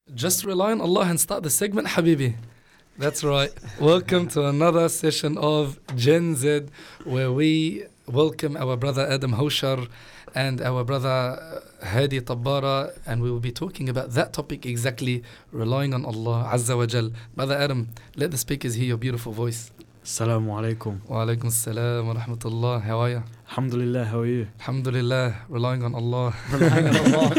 Just rely on Allah and start the segment, Habibi. That's right. Welcome to another session of Gen Z, where we welcome our brother Adam Haushar and our brother Hadi Tabbara, and we will be talking about that topic exactly, relying on Allah Azza wa Jal. Brother Adam, let the speakers hear your beautiful voice. Assalamu alaikum. Wa alaikum assalam wa rahmatullah. How are you? Alhamdulillah, how are you? Alhamdulillah, relying on Allah. Relying on Allah.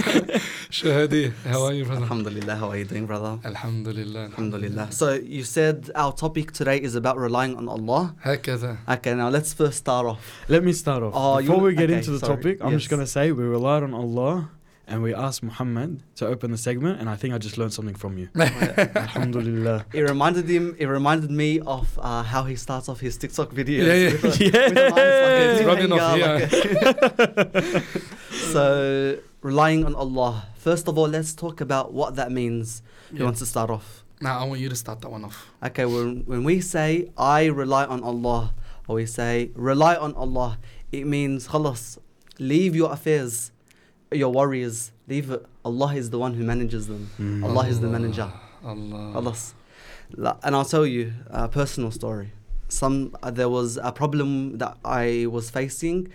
Shahadi, how are you, brother? Alhamdulillah, how are you doing, brother? Alhamdulillah. Alhamdulillah. So you said our topic today is about relying on Allah. هكذا. Okay, now let's first start off. Let me start off. Oh, Before we get okay, into the sorry. topic, I'm Yes. just going to say we relied on Allah and we asked Muhammad to open the segment, and I think I just learned something from you. Alhamdulillah. It reminded me of how he starts off his TikTok videos. Yeah, yeah. With the lines It's rubbing off here. So, relying on Allah. First of all, let's talk about what that means. Who Yeah. wants to start off? Now, I want you to start that one off. Okay, when we say, I rely on Allah, or we say, rely on Allah, it means, khalas, leave your affairs, your worries, leave it. Allah is the one who manages them. Allah is the manager. Allah. Khalas. And I'll tell you a personal story. There was a problem that I was facing,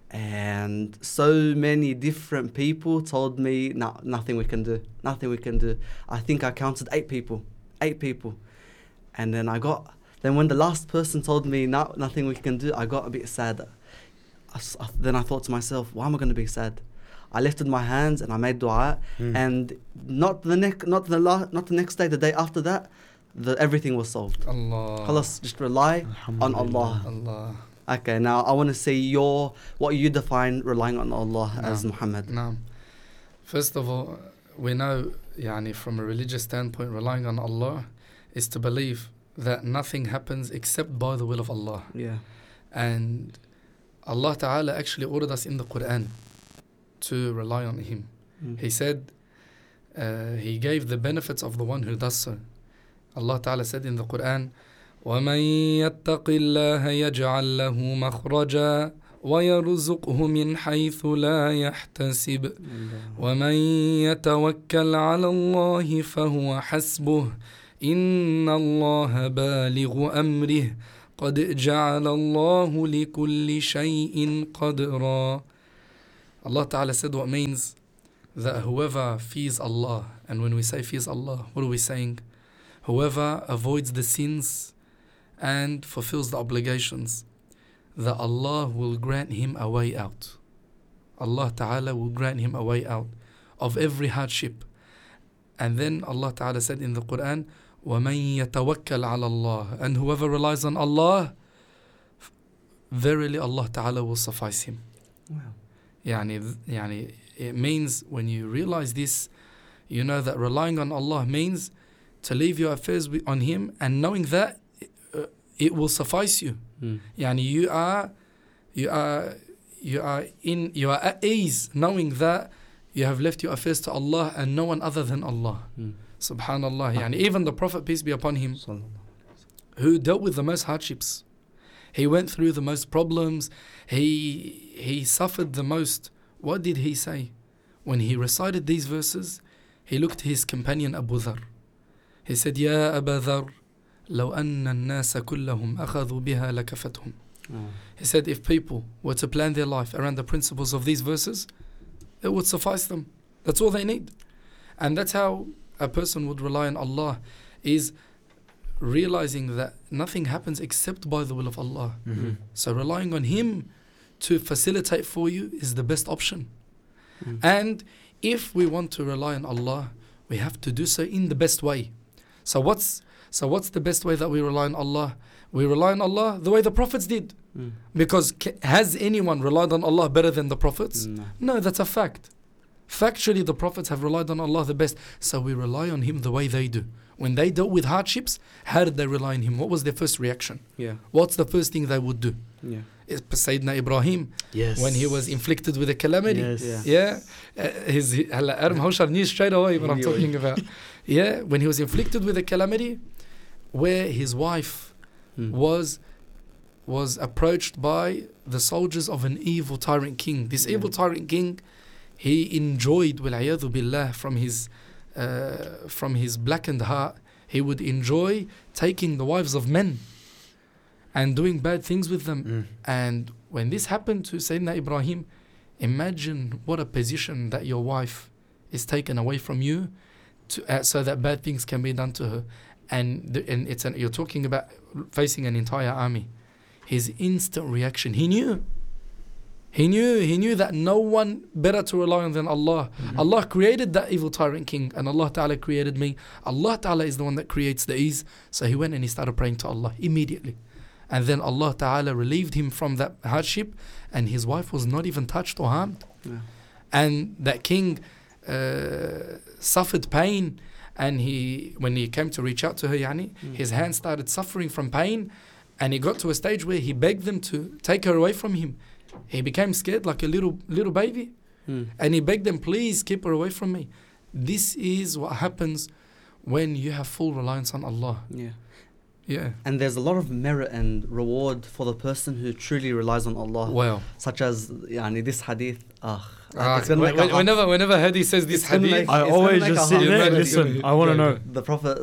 and so many different people told me, no, nothing we can do. Nothing we can do. I think I counted 8 people. 8 people. And then when the last person told me nothing we can do, I got a bit sad. Then I thought to myself, why am I going to be sad? I lifted my hands and I made dua, and not the next day, the day after that, everything was solved. Allah. Khalas, just rely on Allah. Allah. Okay, now I want to see what you define relying on Allah as Muhammad. Naam. First of all, we know, from a religious standpoint, relying on Allah is to believe that nothing happens except by the will of Allah. Yeah. And Allah Ta'ala actually ordered us in the Quran to rely on Him. He said, He gave the benefits of the one who does so. Allah Ta'ala said in the Quran, وَمَن يَتَّقِ اللَّهَ يَجْعَل لَّهُ مَخْرَجًا وَيَرْزُقْهُ مِنْ حَيْثُ لَا يَحْتَسِبُ وَمَن يَتَوَكَّلْ عَلَى اللَّهِ فَهُوَ حَسْبُهُ إِنَّ اللَّهَ بَالِغُ أَمْرِهِ قَدْ جَعَلَ اللَّهُ لِكُلِّ شَيْءٍ قَدْرًا. Allah Ta'ala said what means that whoever fears Allah, and when we say fears Allah, what are we saying? Whoever avoids the sins and fulfills the obligations, that Allah will grant him a way out. Allah Ta'ala will grant him a way out of every hardship. And then Allah Ta'ala said in the Quran, وَمَن يَتَوَكَّلْ عَلَى اللَّهِ, and whoever relies on Allah, verily Allah Ta'ala will suffice him. Wow. It means when you realize this, you know that relying on Allah means to leave your affairs on Him and knowing that it will suffice you. You are at ease knowing that you have left your affairs to Allah and no one other than Allah. Subhanallah. Even the Prophet, peace be upon him, who dealt with the most hardships, he went through the most problems, he suffered the most. What did he say? When he recited these verses, he looked at his companion Abu Dharr. He said, Ya Aba Dharr, لو أن الناس كلهم أخذوا بها لكفتهم. He said, if people were to plan their life around the principles of these verses, it would suffice them. That's all they need. And that's how a person would rely on Allah, is realizing that nothing happens except by the will of Allah. So relying on Him to facilitate for you is the best option. And if we want to rely on Allah, we have to do so in the best way. So what's the best way that we rely on Allah? We rely on Allah the way the prophets did. Because has anyone relied on Allah better than the prophets? No, that's a fact. Factually, the prophets have relied on Allah the best. So we rely on Him the way they do. When they dealt with hardships, how did they rely on Him? What was their first reaction? What's the first thing they would do? It's Sayyidina Ibrahim, when he was inflicted with a calamity. Adam Haushar knew straight away what I'm talking about. When he was inflicted with a calamity, where his wife was approached by the soldiers of an evil tyrant king. This evil tyrant king, he enjoyed, wal-'iyadhu billah, from his from his blackened heart, he would enjoy taking the wives of men and doing bad things with them. And when this happened to Sayyidina Ibrahim, imagine what a position that your wife is taken away from you so that bad things can be done to her. And you're talking about facing an entire army. His instant reaction, he knew that no one better to rely on than Allah. Allah created that evil tyrant king, and Allah Ta'ala created me. Allah Ta'ala is the one that creates the ease. So he went and he started praying to Allah immediately. And then Allah Ta'ala relieved him from that hardship, and his wife was not even touched or harmed. Yeah. And that king suffered pain, and when he came to reach out to her, his hand started suffering from pain, and he got to a stage where he begged them to take her away from him. He became scared like a little baby, and he begged them, please keep her away from me. This is what happens when you have full reliance on Allah. Yeah. And there's a lot of merit and reward for the person who truly relies on Allah. Wow. Such as this hadith. Whenever Hadi says this hadith, I always just sit there and listen. I want to know. The Prophet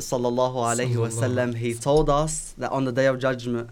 ﷺ, he told us that on the Day of Judgment,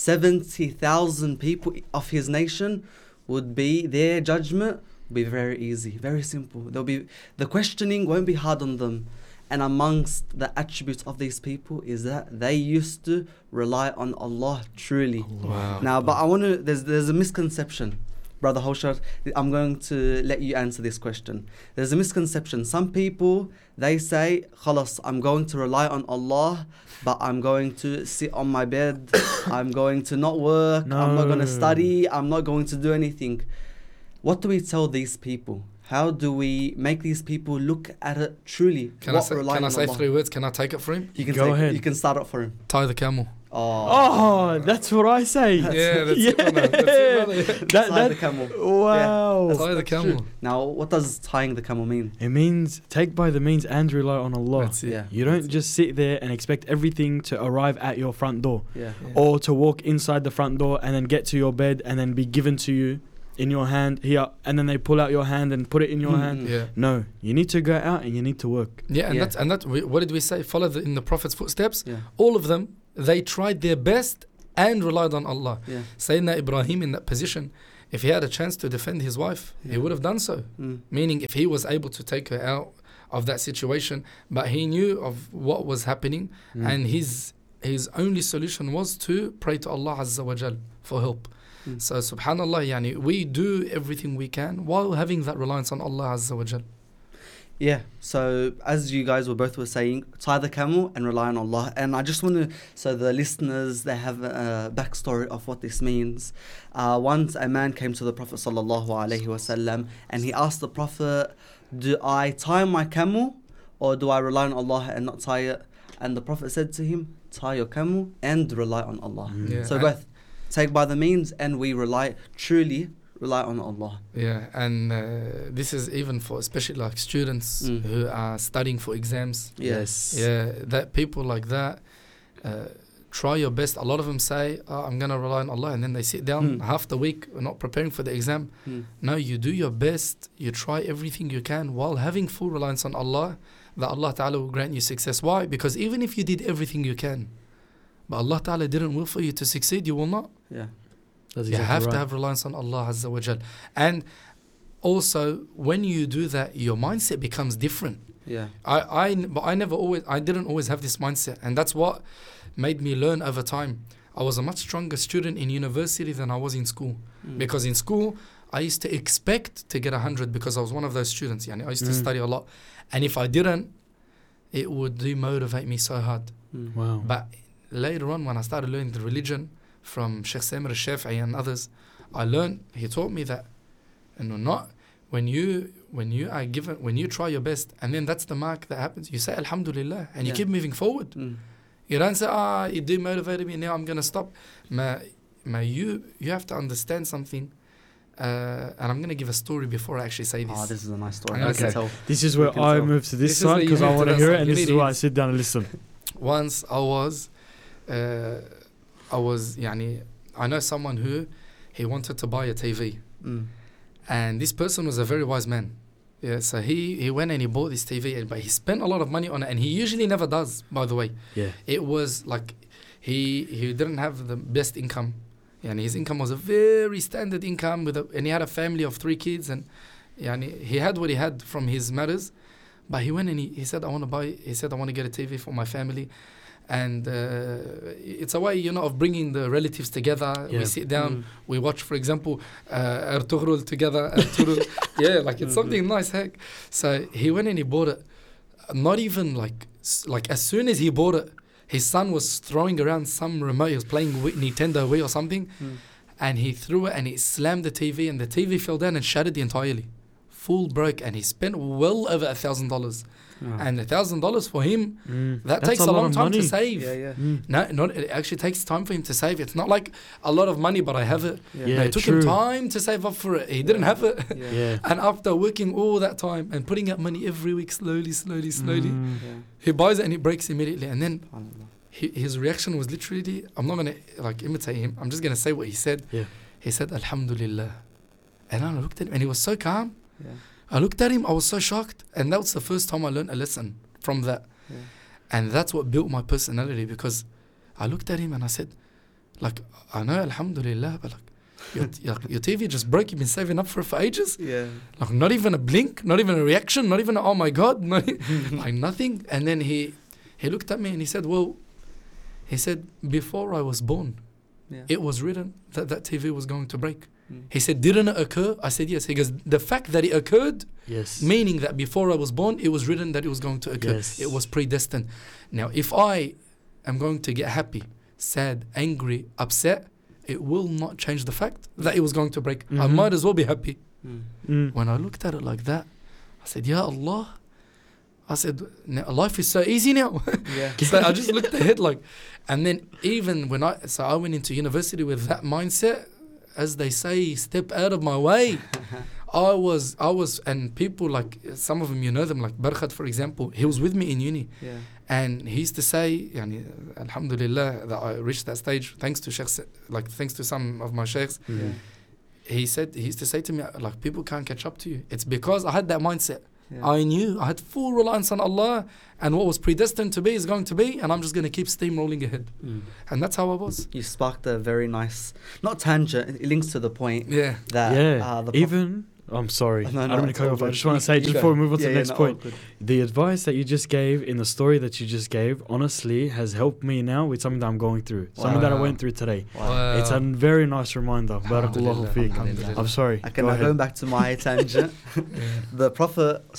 70,000 people of his nation would be, their judgment will be very easy, very simple. The questioning won't be hard on them. And amongst the attributes of these people is that they used to rely on Allah truly. Wow. Now, but there's a misconception. Brother Haushad, I'm going to let you answer this question. There's a misconception. Some people, they say, khalas, I'm going to rely on Allah, but I'm going to sit on my bed. I'm going to not work. I'm not going to study. I'm not going to do anything. What do we tell these people? How do we make these people look at it truly? Can I say 3 words? Can I take it for him? Go ahead. You can start it for him. Tie the camel. Oh, that's what I say. Yeah, that's it, brother. Tie the camel. Wow. Tie the camel. True. Now, what does tying the camel mean? It means take by the means and rely on Allah. That's it. Yeah. You don't just sit there and expect everything to arrive at your front door. Yeah. Or to walk inside the front door and then get to your bed and then be given to you in your hand here, and then they pull out your hand and put it in your hand. Yeah. No, you need to go out and you need to work. Yeah, and that's what did we say? Follow in the Prophet's footsteps. Yeah. All of them, they tried their best and relied on Allah. Yeah. Sayyidina Ibrahim in that position, if he had a chance to defend his wife, he would have done so. Meaning, if he was able to take her out of that situation, but he knew of what was happening, and his only solution was to pray to Allah Azza wa Jal for help. So subhanallah, we do everything we can while having that reliance on Allah Azza wa Jal. Yeah, so as you guys were saying, tie the camel and rely on Allah. And I just want to, so the listeners, they have a backstory of what this means. Once a man came to the Prophet ﷺ and he asked the Prophet, do I tie my camel or do I rely on Allah and not tie it? And the Prophet said to him, tie your camel and rely on Allah. Yeah, so both. Take by the means and we truly rely on Allah. Yeah, and this is even for especially like students who are studying for exams. Yes. Yeah, that people like that, try your best. A lot of them say, I'm going to rely on Allah, and then they sit down half the week not preparing for the exam. No, you do your best. You try everything you can while having full reliance on Allah, that Allah Ta'ala will grant you success. Why? Because even if you did everything you can, but Allah Ta'ala didn't will for you to succeed, you will not. Yeah. That's you exactly have right. to have reliance on Allah Azza wa Jal. And also, when you do that, your mindset becomes different. Yeah. I didn't always have this mindset, and that's what made me learn over time. I was a much stronger student in university than I was in school. Because in school, I used to expect to get 100 because I was one of those students. I used to study a lot. And if I didn't, it would demotivate me so hard. Wow. But later on, when I started learning the religion from Sheikh Samir al-Shafi'i and others, he taught me that when you try your best, and then that's the mark that happens, you say Alhamdulillah and you keep moving forward. You don't say, it demotivated me, now I'm going to stop. You have to understand something. And I'm going to give a story before I actually say this. This is a nice story. Okay. This is where I move to this side because I want to hear it, and this is where I sit down and listen. Once I know someone who he wanted to buy a TV, and this person was a very wise man, Yeah, so he went and he bought this TV, but he spent a lot of money on it, and he usually never does, by the way. Yeah. It was like he didn't have the best income. Yani his income was a very standard income and he had a family of 3 kids, and yani he had what he had from his matters. But he went and he said, I want to get a TV for my family. And it's a way, of bringing the relatives together. Yeah. We sit down, we watch, for example, Ertugrul together. Yeah, like it's something nice, heck. So he went and he bought it. Not even like as soon as he bought it, his son was throwing around some remote. He was playing with Nintendo Wii or something. And he threw it and he slammed the TV, and the TV fell down and shattered entirely. Full broke, and he spent well over $1,000. And $1,000 for him, that takes a long time to save. No, it actually takes time for him to save. It's not like a lot of money, but I have it. No, it took him time to save up for it. He didn't have it. And after working all that time and putting out money every week, slowly, he buys it and it breaks immediately. And then his reaction was literally, I'm not going to imitate him. I'm just going to say what he said. He said, Alhamdulillah. And I looked at him and he was so calm. I looked at him, I was so shocked, and that was the first time I learned a lesson from that. And that's what built my personality, because I looked at him and I said, I know, Alhamdulillah, but your TV just broke, you've been saving up for it for ages. Not even a blink, not even a reaction, not even a, oh my God, nothing. And then he looked at me and he said, before I was born, it was written that TV was going to break. He said, didn't it occur? I said, yes. He goes, the fact that it occurred, meaning that before I was born, it was written that it was going to occur. It was predestined. Now, if I am going to get happy, sad, angry, upset, it will not change the fact that it was going to break. I might as well be happy. When I looked at it like that, I said, Ya Allah. I said, life is so easy now. So I just looked ahead and then even so I went into university with that mindset. As they say, step out of my way. I was, and people some of them, them, like Barkhat, for example, he was with me in uni. And he used to say, Alhamdulillah, that I reached that stage, thanks to sheikhs, thanks to some of my sheikhs. He used to say to me, people can't catch up to you. It's because I had that mindset. I knew I had full reliance on Allah, and what was predestined to be is going to be, and I'm just going to keep steamrolling ahead. And that's how I was. You sparked a very nice, not tangent, it links to the point. I'm sorry. I don't want to cut you off. I just want to say, just before we move on to the next point, the advice that you just gave in the story that you just gave, honestly, has helped me now with something that I'm going through, something that I went through today. It's a very nice reminder. Barakallahu feek. I'm sorry. Okay, now going back to my tangent, the Prophet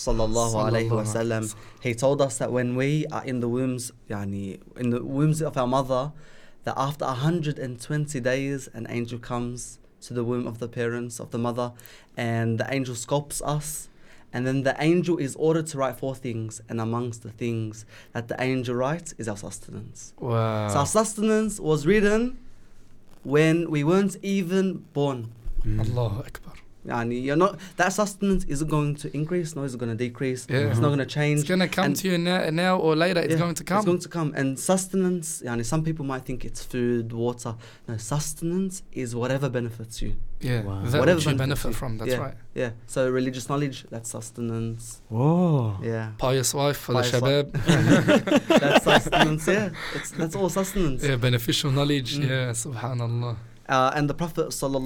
ﷺ, he told us that when we are in the wombs, in the wombs of our mother, that after 120 days, an angel comes to the womb of the parents, of the mother, and the angel sculpts us, and then the angel is ordered to write 4 things, and amongst the things that the angel writes is our sustenance. So our sustenance was written when we weren't even born. Allahu Akbar. That sustenance isn't going to increase, nor is it going to decrease. It's not going to change. It's going to come to you now or later. It's going to come. It's going to come. And sustenance, some people might think it's food, water. No, sustenance is whatever benefits you. Whatever you benefit from. That's right. So religious knowledge, that's sustenance. Pious wife for the shabab. That's sustenance. That's all sustenance. Beneficial knowledge. Subhanallah. And the Prophet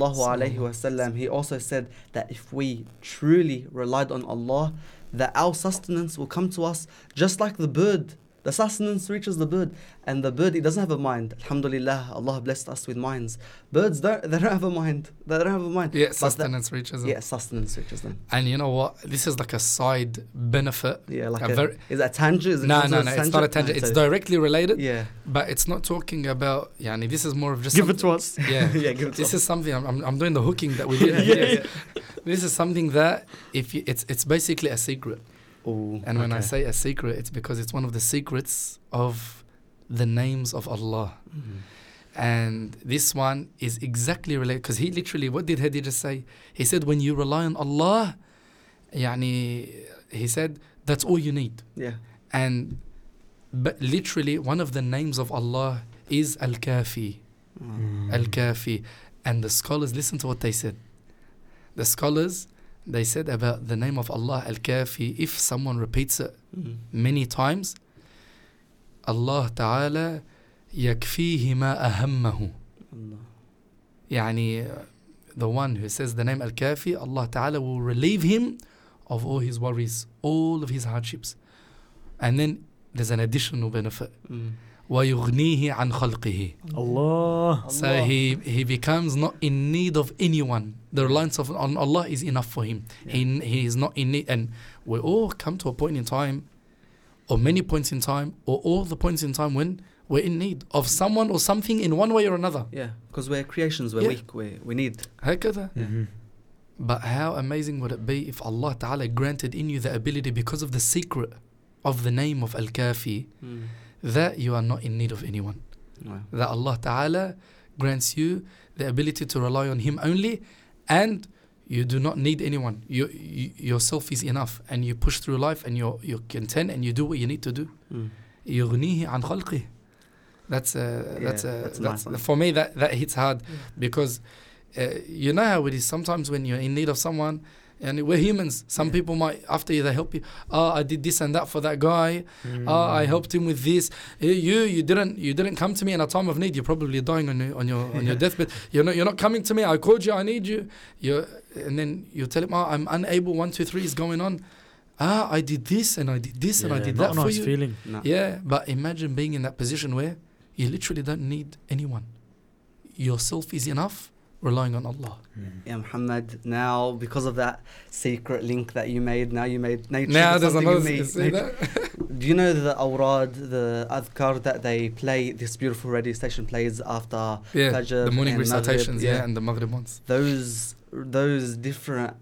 ﷺ, he also said that if we truly relied on Allah, that our sustenance will come to us just like the bird. The sustenance reaches the bird, and the bird, it doesn't have a mind. Alhamdulillah, Allah blessed us with minds. Birds, they don't have a mind. They don't have a mind. Sustenance reaches them. Sustenance reaches them. And you know what? This is like a side benefit. Is it a tangent? No, it's not a tangent. It's directly related. But it's not talking about, this is more of just... Give it to us. Give it to us. This is something, I'm doing the hooking that we did. This is something that, it's basically a secret. And when I say a secret, it's because it's one of the secrets of the names of Allah. And this one is exactly related, because he literally, what did Hadi just say? He said, when you rely on Allah, he said, that's all you need. But literally, one of the names of Allah is Al-Kafi. Al-Kafi. And the scholars, listen to what they said. The scholars, They said about the name of Allah Al-Kafi, if someone repeats it many times, Allah Ta'ala يكفيه ما أهمه. يعني the one who says the name Al-Kafi, Allah Ta'ala will relieve him of all his worries, all of his hardships. And then there's an additional benefit. وَيُغْنِيهِ عَنْ خَلْقِهِ. Allah. So he becomes not in need of anyone. The reliance on Allah is enough for him. Yeah. He is not in need. And we all come to a point in time, or many points in time, or all the points in time when we're in need of someone or something in one way or another. Yeah, because we're creations, we're weak, we need. هكذا. But how amazing would it be if Allah Ta'ala granted in you the ability, because of the secret of the name of Al-Kafi, that you are not in need of anyone. Wow. That Allah Ta'ala grants you the ability to rely on Him only, and you do not need anyone. Yourself is enough, and you push through life, and you're content, and you do what you need to do. يغنيه عن خلقه. That's nice. For me that hits hard, because you know how it is sometimes when you're in need of someone, and we're humans. Some people might, after they help you, I did this and that for that guy. I helped him with this. You didn't come to me in a time of need. You're probably dying on your deathbed. You're not coming to me. I called you. I need you. And then you tell him, I'm unable. 1, 2, 3 is going on. I did this and I did this and I did that for you. Feeling. No. Yeah, but imagine being in that position where you literally don't need anyone. Yourself is enough. Relying on Allah. Yeah, Muhammad, now because of that secret link that you made, now nature. Now there's another Do you know the awrad, the adhkar that they play, this beautiful radio station plays after Fajr, the morning recitations, Maghrib, and the Maghrib ones. Those different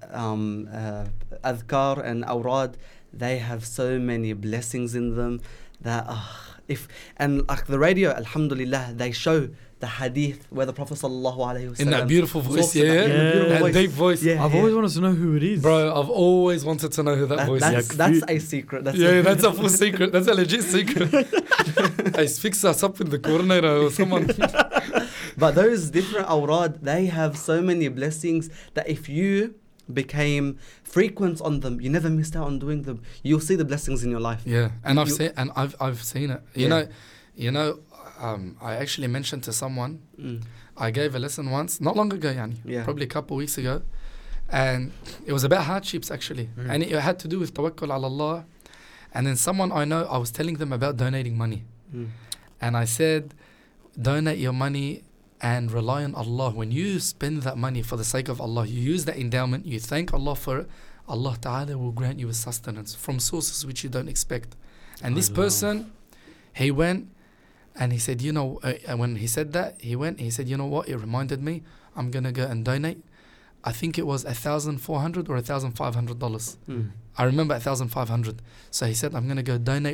adhkar and awrad, they have so many blessings in them that like the radio, alhamdulillah, they show the hadith where the Prophet sallallahu alaihi wasallam in that beautiful voice, that deep voice. I've always wanted to know who it is, bro. I've always wanted to know who that voice is. That's a secret. That's a full secret. That's a legit secret. I fix us up with the coordinator or someone. But those different awrad, they have so many blessings that if you became frequent on them, you never missed out on doing them, you'll see the blessings in your life. Yeah, and I've seen it. You know. I actually mentioned to someone, I gave a lesson once, not long ago, probably a couple of weeks ago, and it was about hardships actually, and it had to do with tawakkul ala Allah. And then someone I know, I was telling them about donating money, and I said, donate your money and rely on Allah. When you spend that money for the sake of Allah, you use that endowment, you thank Allah for it, Allah Ta'ala will grant you a sustenance from sources which you don't expect. And this person, he went, and he said, when he said that, he said, you know what, it reminded me, I'm going to go and donate. I think it was $1,400 or $1,500. I remember $1,500. So he said, I'm going to go donate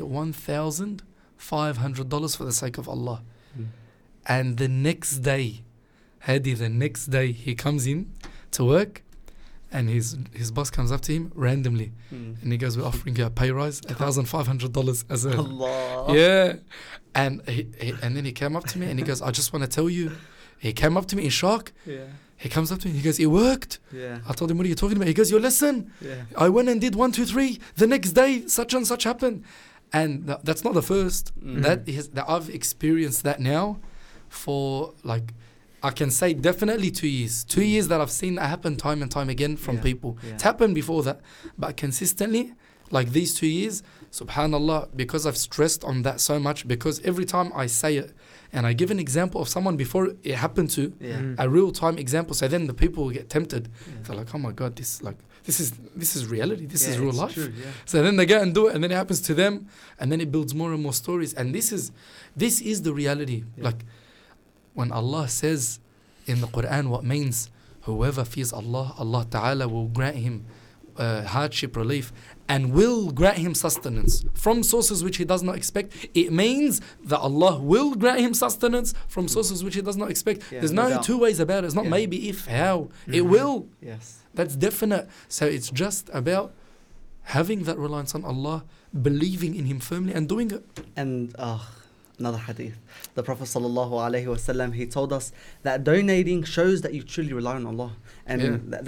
$1,500 for the sake of Allah. And the next day, he comes in to work, and his boss comes up to him randomly, and he goes, we're offering you a pay rise, $1,500 as a... Allah. Yeah. And then he came up to me and he goes, I just want to tell you. He came up to me in shock. Yeah. He comes up to me and he goes, it worked. Yeah. I told him, what are you talking about? He goes, listen, I went and did 1, 2, 3. The next day, such and such happened. And that's not the first. That I've experienced that now for I can say definitely 2 years. 2 years that I've seen that happen time and time again from people. Yeah. It's happened before that. But consistently, like these 2 years, subhanallah, because I've stressed on that so much, because every time I say it and I give an example of someone before it happened to, a real time example, so then the people will get tempted. They're like, oh my God, this is reality, this is real life. True, So then they go and do it, and then it happens to them, and then it builds more and more stories. And this is the reality. Like when Allah says in the Quran what means whoever fears Allah, Allah Ta'ala will grant him hardship relief and will grant him sustenance from sources which he does not expect. It means that Allah will grant him sustenance from sources which he does not expect. There's no two ways about it. It's not maybe, if, how. It will. Yes. That's definite. So it's just about having that reliance on Allah, believing in Him firmly and doing it. And another hadith. The Prophet sallallahu alaihi wasallam, he told us that donating shows that you truly rely on Allah. And that's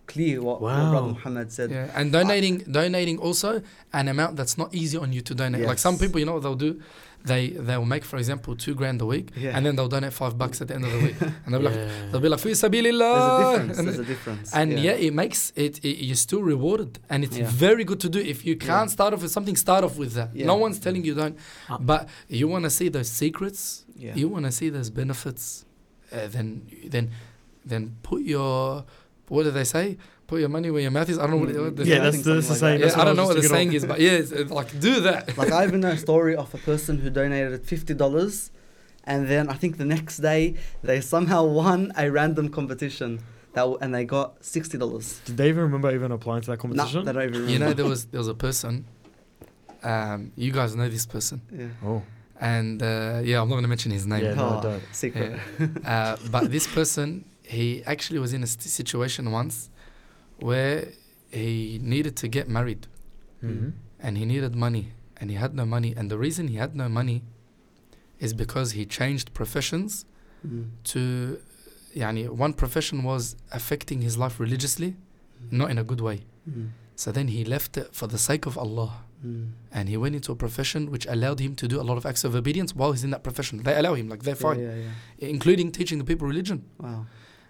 clear what Brother Muhammad said. Yeah, and donating also an amount that's not easy on you to donate. Like some people, you know what they'll do? They'll make, for example, $2,000 a week, and then they'll donate $5 at the end of the week, and they'll be like, "Fi sabilillah." There's a difference. And it makes it you're still rewarded, and it's very good to do. If you can't start off with something, start off with that. No one's telling you don't, but you want to see those secrets. You want to see those benefits. Then put your, what do they say? Put your money where your mouth is. I don't know what that's the saying. I don't know what the saying is, but it's like, do that. Like, I even know a story of a person who donated $50, and then I think the next day they somehow won a random competition and they got $60. Did they even remember even applying to that competition? No, they don't even remember. You know, there was a person. You guys know this person. Yeah. Oh. And I'm not going to mention his name. Yeah, no, don't. Secret. But this person, he actually was in a situation once where he needed to get married, and he needed money, and he had no money. And the reason he had no money is because he changed professions to, one profession was affecting his life religiously, not in a good way. So then he left it for the sake of Allah. And he went into a profession which allowed him to do a lot of acts of obedience while he's in that profession. They allow him, like they're fine, including teaching the people religion. Wow.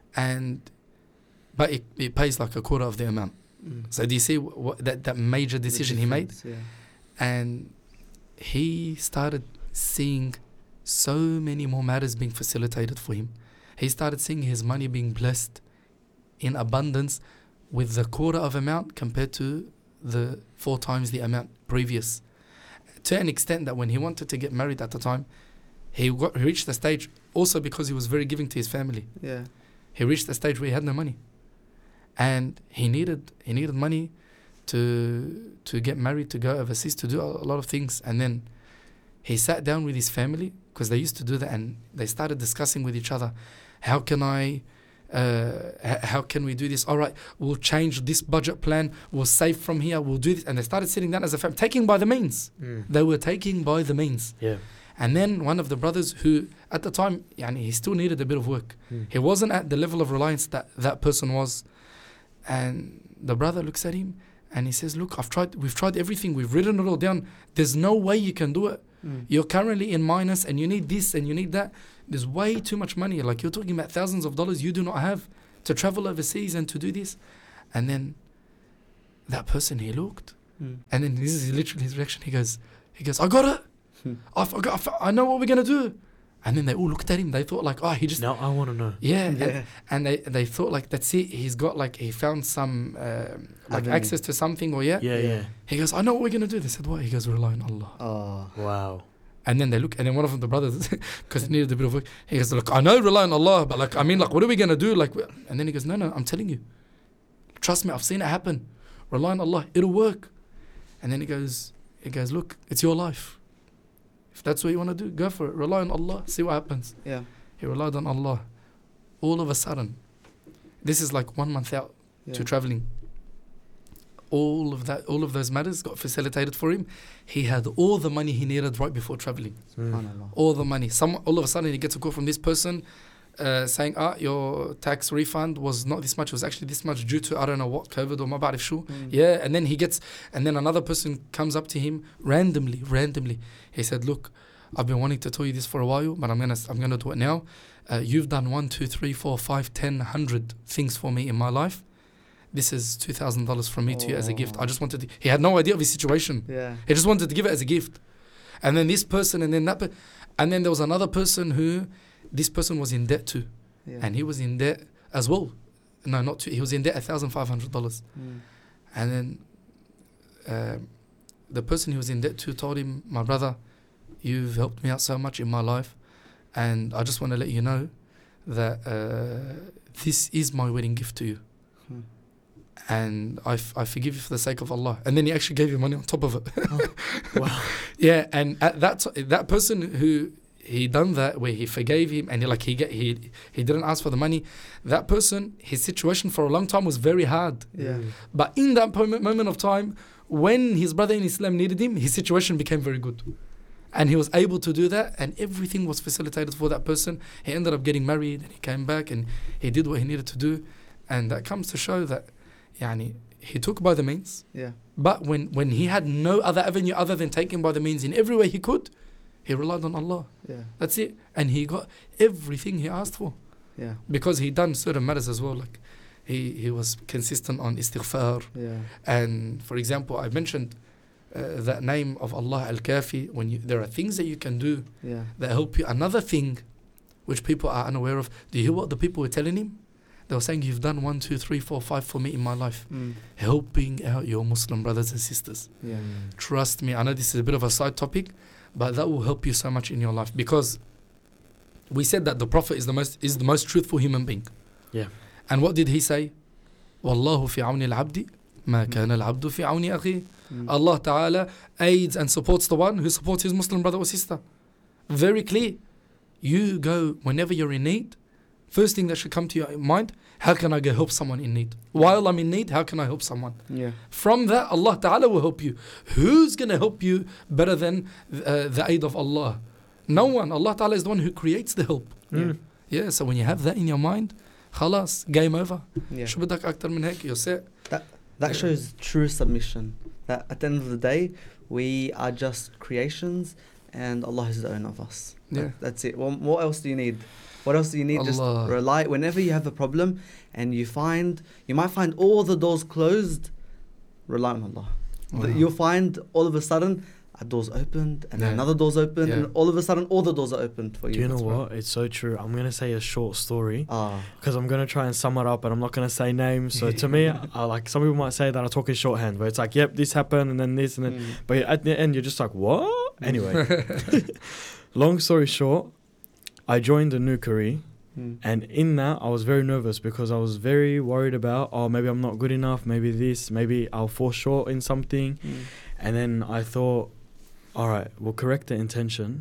But it pays like a quarter of the amount. So do you see that major decision he made? Yeah. And he started seeing so many more matters being facilitated for him. He started seeing his money being blessed in abundance with the quarter of amount compared to the 4 times the amount previous. To an extent that when he wanted to get married at the time, he reached the stage, also because he was very giving to his family. Yeah. He reached the stage where he had no money. And he needed money to get married, to go overseas, to do a lot of things. And then he sat down with his family, because they used to do that, and they started discussing with each other, how can we do this? All right, we'll change this budget plan, we'll save from here, we'll do this. And they started sitting down as a family, taking by the means. They were taking by the means. Yeah. And then one of the brothers who, at the time, he still needed a bit of work. He wasn't at the level of reliance that person was. And the brother looks at him and he says, look, we've tried everything, we've written it all down. There's no way you can do it. You're currently in minus and you need this and you need that. There's way too much money. Like, you're talking about thousands of dollars you do not have to travel overseas and to do this. And then that person, he looked. And then this is literally his reaction. He goes, I got it. I know what we're going to do. And then they all looked at him. They thought like, he just... Now I want to know. Yeah. And they thought like, that's it. He's got like, he found some access to something or Yeah. He goes, I know what we're going to do. They said, what? He goes, rely on Allah. Oh. Wow. And then they look, and then one of them, the brothers, because he needed a bit of work, he goes, look, I know rely on Allah, but like, what are we going to do? Like, and then he goes, no, I'm telling you. Trust me, I've seen it happen. Rely on Allah. It'll work. And then he goes, look, it's your life. If that's what you want to do, go for it. Rely on Allah. See what happens. Yeah. He relied on Allah. All of a sudden, this is like 1 month out to traveling. All of those matters got facilitated for him. He had all the money he needed right before traveling. All the money. All of a sudden, he gets a call from this person saying, your tax refund was not this much. It was actually this much due to, I don't know what, COVID or ma ba'rif shu. Yeah, and then another person comes up to him randomly. He said, look, I've been wanting to tell you this for a while, but I'm gonna do it now. You've done 1, 2, 3, 4, 5, 10, 100 things for me in my life. This is $2,000 from me to you as a gift. I just wanted he had no idea of his situation. Yeah. He just wanted to give it as a gift. And then this person, and then that and then there was another person who this person was in debt to. Yeah. And he was in debt as well. No, not to. He was in debt $1,500. And then the person he was in debt to told him, my brother, you've helped me out so much in my life, and I just want to let you know that this is my wedding gift to you. And I forgive you for the sake of Allah. And then he actually gave you money on top of it. Wow. Yeah, and at that person who he done that, where he forgave him, and he didn't ask for the money. That person, his situation for a long time was very hard. Yeah. But in that moment of time, when his brother in Islam needed him, his situation became very good. And he was able to do that, and everything was facilitated for that person. He ended up getting married, and he came back, and he did what he needed to do. And that comes to show that he took by the means. Yeah. But when he had no other avenue other than taking by the means in every way he could, he relied on Allah. Yeah. That's it. And he got everything he asked for. Yeah. Because he done certain matters as well. Like he was consistent on istighfar. Yeah. And for example, I mentioned that name of Allah Al-Kafi. There are things that you can do that help you. Another thing which people are unaware of. Do you hear what the people were telling him? They were saying, you've done 1, 2, 3, 4, 5 for me in my life. Helping out your Muslim brothers and sisters. Yeah. Trust me, I know this is a bit of a side topic, but that will help you so much in your life. Because we said that the Prophet is the most truthful human being. Yeah. And what did he say? Wallahu fi awni al-abdi ma kana al-abdu fi awni akhi. Allah Ta'ala aids and supports the one who supports his Muslim brother or sister. Very clear. You go whenever you're in need. First thing that should come to your mind, how can I go help someone in need? While I'm in need, how can I help someone? Yeah. From that, Allah Ta'ala will help you. Who's going to help you better than the aid of Allah? No one. Allah Ta'ala is the one who creates the help. Yeah, so when you have that in your mind, khalas, game over. شو بدك أكتر من هيك? You're set. That shows true submission. That at the end of the day, we are just creations and Allah is the owner of us. Yeah. That's it. Well, what else do you need? What else do you need? Just rely. Whenever you have a problem and you might find all the doors closed, rely on Allah. Wow. You'll find all of a sudden a door's opened and another door's opened and all of a sudden all the doors are opened for you. Do you know what? It's so true. I'm going to say a short story because I'm going to try and sum it up and I'm not going to say names. So to me, like some people might say that I talk in shorthand where it's like, yep, this happened and then this and then. But at the end, you're just like, what? Anyway, long story short, I joined a new career. And in that, I was very nervous because I was very worried about, maybe I'm not good enough, maybe this, maybe I'll fall short in something. And then I thought, all right, we'll correct the intention.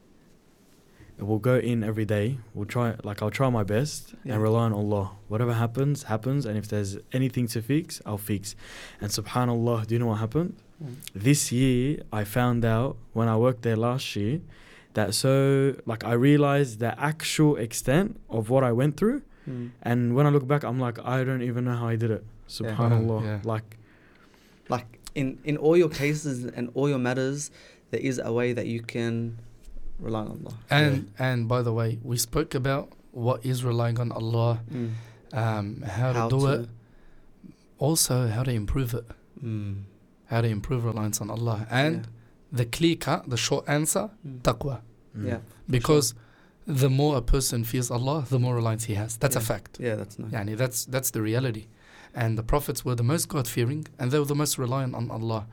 We'll go in every day. I'll try my best and rely on Allah. Whatever happens, happens. And if there's anything to fix, I'll fix. And subhanAllah, do you know what happened? This year, I found out when I worked there last year, that I realized the actual extent of what I went through. And when I look back, I'm like, I don't even know how I did it. SubhanAllah. Like in all your cases and all your matters, there is a way that you can rely on Allah. And by the way, we spoke about what is relying on Allah, how to do it, also how to improve it, how to improve reliance on Allah. And the clear cut, the short answer, taqwa. Yeah. Because the more a person fears Allah, the more reliance he has. That's a fact. Yeah, that's nice. Yani that's the reality. And the prophets were the most God-fearing and they were the most reliant on Allah.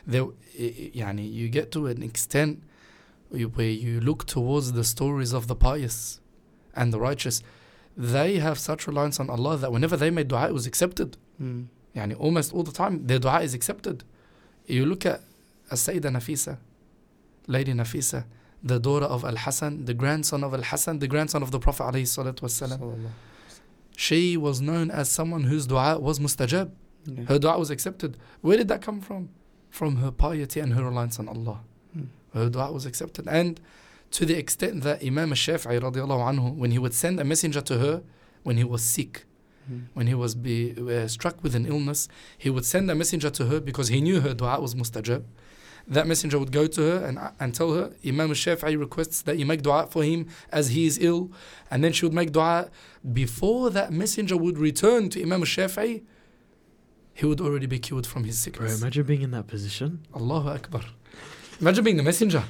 You get to an extent where you look towards the stories of the pious and the righteous. They have such reliance on Allah that whenever they made dua, it was accepted. Almost all the time, their dua is accepted. You look at As-Sayyidah Nafisa, Lady Nafisa, the daughter of Al-Hasan, the grandson of Al-Hasan, the grandson of the Prophet ﷺ. She was known as someone whose dua was mustajab. Her dua was accepted. Where did that come from? From her piety and her reliance on Allah. Her dua was accepted. And to the extent that Imam al-Shafi'i radiallahu anhu, when he would send a messenger to her, when he was sick, when he was struck with an illness, he would send a messenger to her because he knew her dua was mustajab. That messenger would go to her and tell her, Imam al-Shafi'i requests that you make dua for him as he is ill. And then she would make dua. Before that messenger would return to Imam al-Shafi'i, he would already be cured from his sickness. Bro, imagine being in that position. Allahu Akbar. Imagine being the messenger.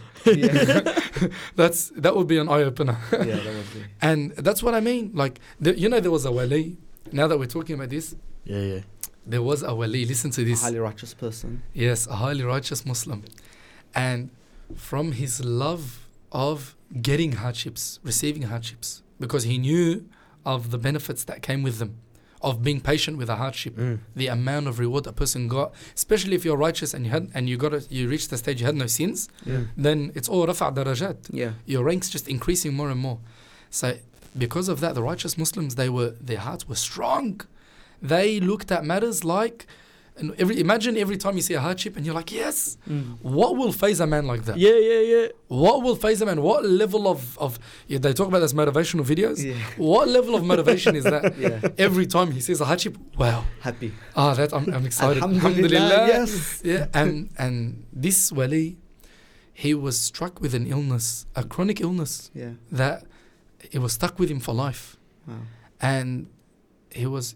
That would be an eye-opener. That would be. And that's what I mean. Like, there was a wali. Now that we're talking about this. Yeah. There was a wali. Listen to this. A highly righteous person. Yes, a highly righteous Muslim. And from his love of getting hardships, receiving hardships, because he knew of the benefits that came with them, of being patient with a hardship, the amount of reward a person got, especially if you're righteous and you reached the stage you had no sins, then it's all rafa' darajat. Yeah. Your ranks just increasing more and more. So because of that, the righteous Muslims, their hearts were strong. They looked at matters like And imagine every time you see a hardship and you're like, yes. What will faze a man like that? Yeah. What will faze a man? What level of they talk about those motivational videos. Yeah. What level of motivation is that? Yeah. Every time he sees a hardship, wow. Happy. That I'm excited. Alhamdulillah. Yes. Yeah. And this wali, he was struck with an illness, a chronic illness. Yeah. That it was stuck with him for life. Wow. And he was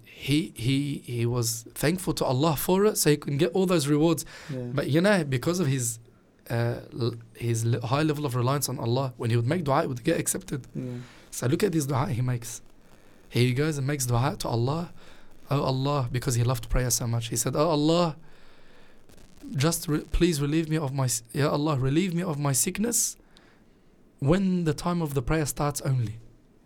thankful to Allah for it, so he can get all those rewards. Yeah. But because of his high level of reliance on Allah, when he would make dua, it would get accepted. Yeah. So look at this dua he makes. He goes and makes dua to Allah. Oh Allah, because he loved prayer so much. He said, oh Allah, just please relieve me of my sickness when the time of the prayer starts only.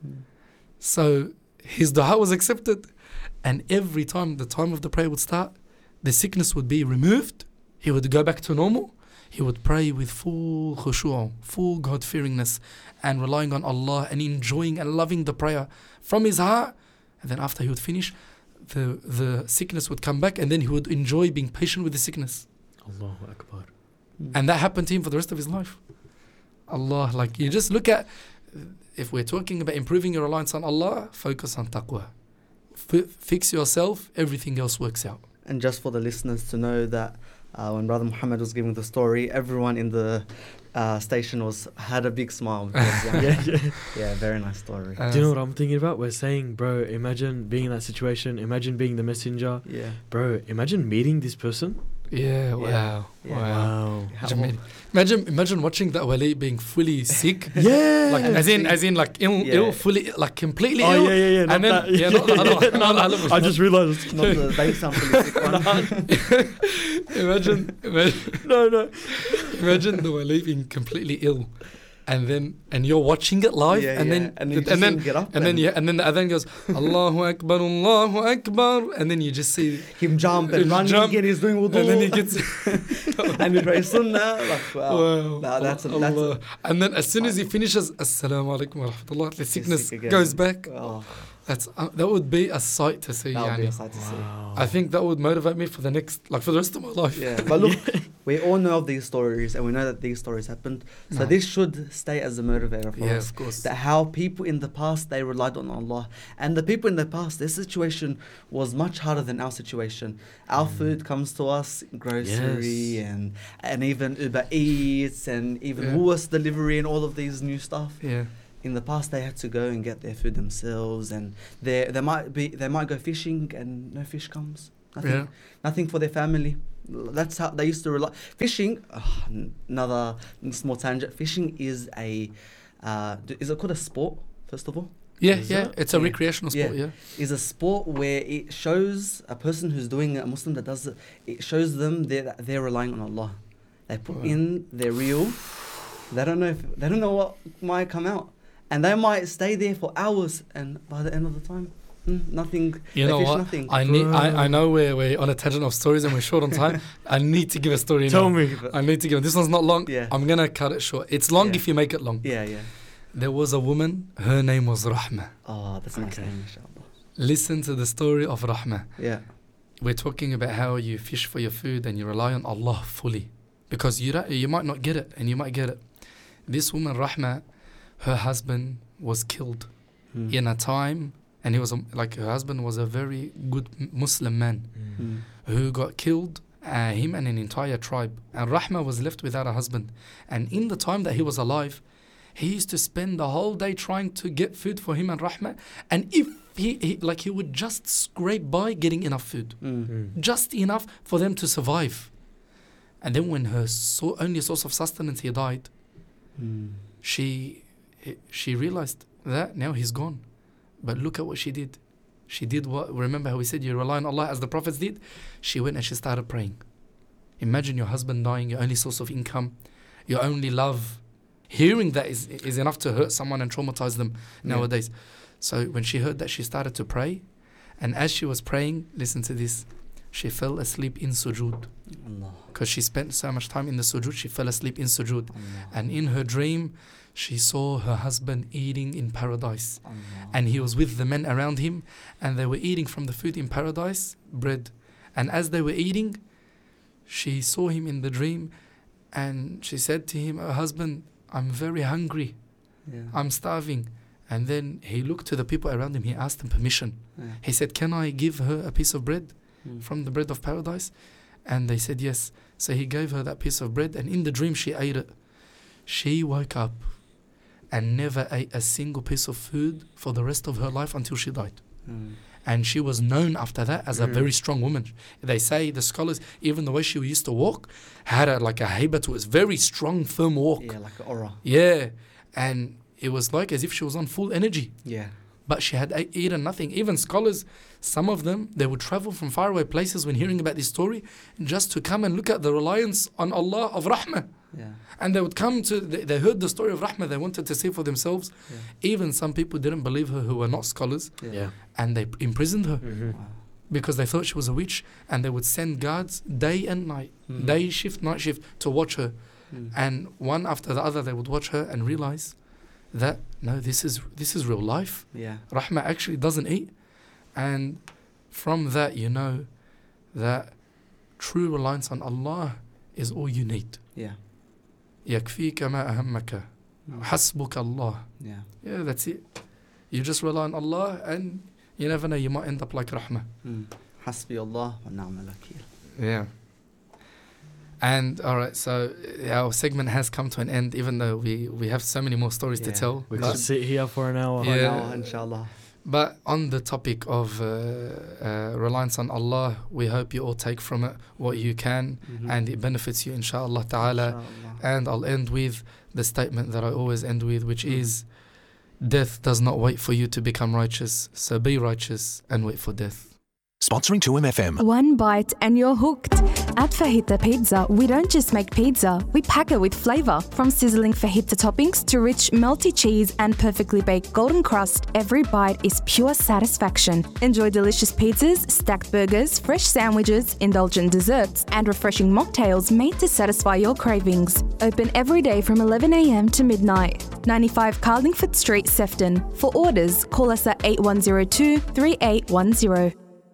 So his dua was accepted, and every time the time of the prayer would start, the sickness would be removed. He would go back to normal. He would pray with full khushu', full God-fearingness, and relying on Allah and enjoying and loving the prayer from his heart. And then after he would finish, the sickness would come back, and then he would enjoy being patient with the sickness. Allahu Akbar. And that happened to him for the rest of his life. Allah, like you just look at, if we're talking about improving your reliance on Allah, focus on taqwa. Fix yourself, everything else works out. And just for the listeners to know that when Brother Muhammad was giving the story, everyone in the station had a big smile. Yeah, very nice story. Do you know what I'm thinking about? We're saying, bro, imagine being in that situation. Imagine being the messenger. Yeah. Bro, imagine meeting this person. Yeah, wow. Wow. Imagine watching that wali being fully sick. Yeah. Like as in like ill, fully, like completely ill. Oh yeah. And then not the other. I just realized. Not the base fully sick one. Imagine. No. Imagine the wali being completely ill. And you're watching it live, and then get up and then the adhan goes, Allahu Akbar, and then you just see him jump and run again. He's doing wudu, and then he gets and he prays sunnah. Like wow, that's and then as soon as he finishes, Assalamu alaikum wa rahmatullah, the sickness goes back. Oh. That would be a sight to see. That would be a sight to see. I think that would motivate me for the rest of my life. Yeah, but look, we all know of these stories, and we know that these stories happened. So this should stay as a motivator for us. Of course. That how people in the past, they relied on Allah, and the people in the past, their situation was much harder than our situation. Our food comes to us, grocery, and even Uber Eats, and even Woolworths delivery, and all of these new stuff. Yeah. In the past, they had to go and get their food themselves, and they might go fishing and no fish comes. Nothing for their family. That's how they used to rely. Fishing, another small tangent. Fishing is is it called a sport? First of all, it's a recreational sport. Is a sport where it shows a person who's doing it, a Muslim that does it. It shows them that they're relying on Allah. They put in their reel. They don't know what might come out. And they might stay there for hours, and by the end of the time, nothing. You know what? Nothing. I know we're on a tangent of stories and we're short on time. I need to give a story now. Tell me. I need to give. This one's not long. Yeah. I'm gonna cut it short. It's long if you make it long. Yeah. There was a woman. Her name was Rahma. Oh, that's a nice name, inshallah. Listen to the story of Rahma. Yeah. We're talking about how you fish for your food and you rely on Allah fully, because you might not get it and you might get it. This woman Rahma, her husband was killed in a time, and he was her husband was a very good Muslim man who got killed, him and an entire tribe. And Rahma was left without a husband. And in the time that he was alive, he used to spend the whole day trying to get food for him and Rahma. And if he would just scrape by getting enough food, just enough for them to survive. And then when her only source of sustenance, he died, she realized that now he's gone. But look at what she did. She did what? Remember how we said you rely on Allah as the prophets did? She went and she started praying. Imagine your husband dying, your only source of income, your only love. Hearing that is enough to hurt someone and traumatize them nowadays. So when she heard that, she started to pray. And as she was praying, listen to this, she fell asleep in sujood. Because she spent so much time in the sujood, she fell asleep in sujood. And in her dream, she saw her husband eating in paradise. And he was with the men around him, and they were eating from the food in paradise, bread. And as they were eating, she saw him in the dream, and she said to him, "Oh, husband, I'm very hungry. I'm starving." And then he looked to the people around him. He asked them permission. He said, "Can I give her a piece of bread from the bread of paradise?" And they said yes. So he gave her that piece of bread, and in the dream she ate it. She woke up and never ate a single piece of food for the rest of her life until she died. And she was known after that as a very strong woman. They say, the scholars, even the way she used to walk, had like a haiba to it, very strong, firm walk. Yeah, like an aura. Yeah, and it was like as if she was on full energy. Yeah. But she had eaten nothing. Even scholars, some of them, they would travel from faraway places when hearing about this story just to come and look at the reliance on Allah of Rahmah. Yeah. And they would come to, they heard the story of Rahmah, they wanted to see for themselves. Even some people didn't believe her who were not scholars. And they imprisoned her because they thought she was a witch. And they would send guards day and night, day shift, night shift, to watch her. And one after the other, they would watch her and realize that, no, this is real life. Rahmah actually doesn't eat. And from that, you know that true reliance on Allah is all you need. يكفيك ما أهمك حسبك الله. Yeah, that's it. You just rely on Allah, and you never know, you might end up like Rahmah. حسبي الله ونعم الوكيل. Yeah. And alright, so our segment has come to an end, even though we have so many more stories to tell. We could sit here for an hour. For an hour, inshallah. But on the topic of reliance on Allah, we hope you all take from it what you can, and it benefits you, inshallah ta'ala. And I'll end with the statement that I always end with, which is, death does not wait for you to become righteous, so be righteous and wait for death. Sponsoring 2MFM. One bite and you're hooked. At Fajita Pizza, we don't just make pizza, we pack it with flavour. From sizzling fajita toppings to rich melty cheese and perfectly baked golden crust, every bite is pure satisfaction. Enjoy delicious pizzas, stacked burgers, fresh sandwiches, indulgent desserts, and refreshing mocktails made to satisfy your cravings. Open every day from 11 a.m. to midnight. 95 Carlingford Street, Sefton. For orders, call us at 8102 3810.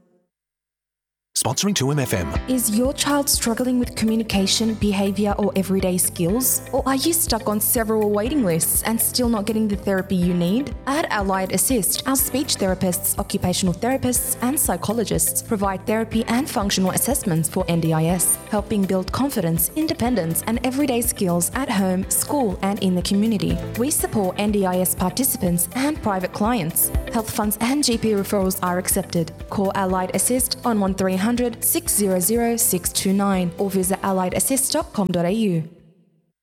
Sponsoring 2MFM. Is your child struggling with communication, behaviour or everyday skills? Or are you stuck on several waiting lists and still not getting the therapy you need? At Allied Assist, our speech therapists, occupational therapists and psychologists provide therapy and functional assessments for NDIS, helping build confidence, independence and everyday skills at home, school and in the community. We support NDIS participants and private clients. Health funds and GP referrals are accepted. Call Allied Assist on 1300 600 629 or visit alliedassist.com.au.